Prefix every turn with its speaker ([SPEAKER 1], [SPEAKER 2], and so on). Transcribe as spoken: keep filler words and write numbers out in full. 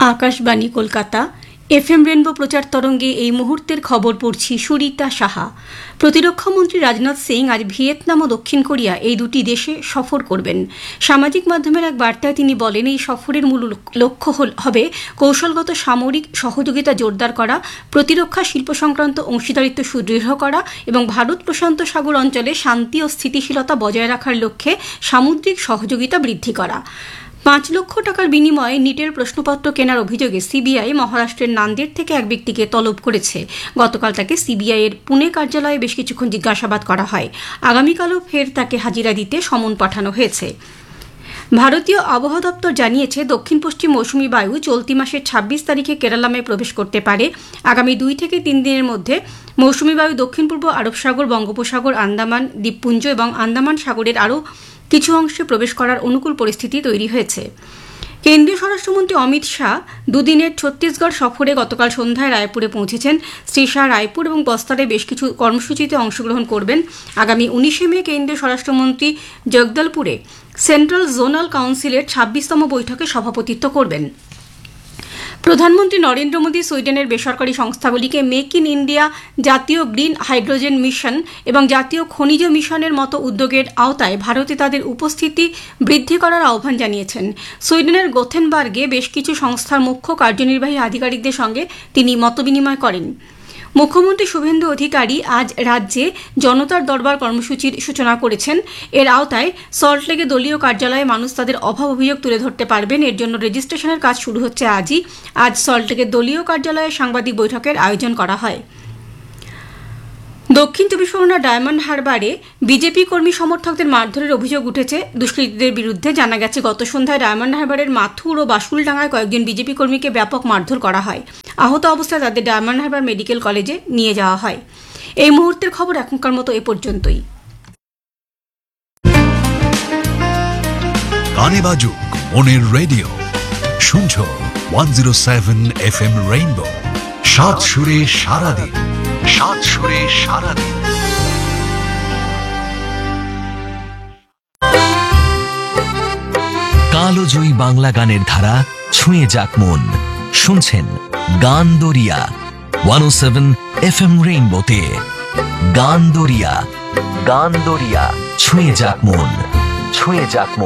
[SPEAKER 1] Akashvani Kolkata FM rainbow প্রচার তরঙ্গে এই মুহূর্তের খবর পড়ছি সুরিতা সাহা। প্রতিরক্ষামন্ত্রী রাজনাথ সিং আজ ভিয়েতনাম ও দক্ষিণ কোরিয়া এই দুটি দেশে সফর করবেন। সামাজিক মাধ্যমের এক বার্তায় তিনি বলেন, এই সফরের মূল লক্ষ্য হবে কৌশলগত সামরিক সহযোগিতা জোরদার করা, প্রতিরক্ষা শিল্প সংক্রান্ত অংশীদারিত্ব সুদৃঢ় করা এবং ভারত প্রশান্ত সাগর অঞ্চলে শান্তি ও স্থিতিশীলতা বজায় রাখার লক্ষ্যে সামুদ্রিক সহযোগিতা বৃদ্ধি করা। পাঁচ লক্ষ টাকার বিনিময়ে নিটের প্রশ্নপত্র কেনার অভিযোগে সিবিআই মহারাষ্ট্রের নান্দেড় থেকে এক ব্যক্তিকে তলব করেছে। গতকাল তাকে সিবিআই এর পুনে কার্যালয়ে বেশ কিছুক্ষণ জিজ্ঞাসাবাদ করা হয়। আগামীকালও ফের তাকে হাজিরা দিতে সমন পাঠানো হয়েছে। ভারতীয় আবহাওয়া দপ্তর জানিয়েছে, দক্ষিণ পশ্চিম মৌসুমী বায়ু চলতি মাসের ছাব্বিশ তারিখে কেরালামে প্রবেশ করতে পারে। আগামী দুই থেকে তিন দিনের মধ্যে মৌসুমী বায়ু দক্ষিণ পূর্ব আরব সাগর, বঙ্গোপসাগর, আন্দামান দ্বীপপুঞ্জ এবং আন্দামান সাগরের আরও কিছু অংশে প্রবেশ করার অনুকূল পরিস্থিতি তৈরি হয়েছে। কেন্দ্রীয় স্বরাষ্ট্রমন্ত্রী অমিত শাহ দুদিনের ছত্তিশগড় সফরে গতকাল সন্ধ্যায় রায়পুরে পৌঁছেছেন। শ্রী শাহ রায়পুর এবং বস্তারে বেশ কিছু কর্মসূচিতে অংশগ্রহণ করবেন। আগামী উনিশে মে কেন্দ্রীয় স্বরাষ্ট্রমন্ত্রী জগদলপুরে সেন্ট্রাল জোনাল কাউন্সিলের ছাব্বিশতম বৈঠকে সভাপতিত্ব করবেন। প্রধানমন্ত্রী নরেন্দ্র মোদী সুইডেনের বেসরকারি সংস্থাগুলিকে মেক ইন ইন্ডিয়া, জাতীয় গ্রিন হাইড্রোজেন মিশন এবং জাতীয় খনিজ মিশনের মতো উদ্যোগের আওতায় ভারতে তাদের উপস্থিতি বৃদ্ধি করার আহ্বান জানিয়েছেন। সুইডেনের গোথেনবার্গে বেশ কিছু সংস্থার মুখ্য কার্যনির্বাহী আধিকারিকদের সঙ্গে তিনি মতবিনিময় করেন। মুখ্যমন্ত্রী শুভেন্দু অধিকারী আজ রাজ্যে জনতার দরবার কর্মসূচির সূচনা করেছেন। এর আওতায় সল্টলেকে দলীয় কার্যালয়ে মানুষ তাদের অভাব অভিযোগ তুলে ধরতে পারবেন। এর জন্য রেজিস্ট্রেশনের কাজ শুরু হচ্ছে আজই। আজ সল্টলেকের দলীয় কার্যালয়ে সাংবাদিক বৈঠকের আয়োজন করা হয়। দক্ষিণ চব্বিশ পরগনার ডায়মন্ড হারবারে বিজেপি কর্মী সমর্থকদের মারধরের অভিযোগ উঠেছে দুষ্কৃতীদের বিরুদ্ধে। জানা গেছে, গত সন্ধ্যায় ডায়মন্ড হারবারের মাথুর ও বাসুলডাঙ্গায় কয়েকজন বিজেপি কর্মীকে ব্যাপক মারধর করা হয়। আহত অবস্থায় তাদের ডায়মন্ড হারবার মেডিকেল কলেজে নিয়ে যাওয়া হয়। এই মুহূর্তের খবর এখনকার মতো এ পর্যন্তই।
[SPEAKER 2] গানে বাজুক মনের রেডিও, শুনছো one zero seven F M rainbow. সাত সুরে সারাদিন, সাত সুরে সারাদিন।
[SPEAKER 3] কালোজয়ী বাংলা গানের ধারা ছুঁয়ে যাক মন। শুনছেন গান দরিয়া ওয়ান ও সেভেন এফ এম রেইনবোতে। গান দরিয়া, গান দরিয়া ছুঁয়ে যাক মন, ছুঁয়ে যাক মন।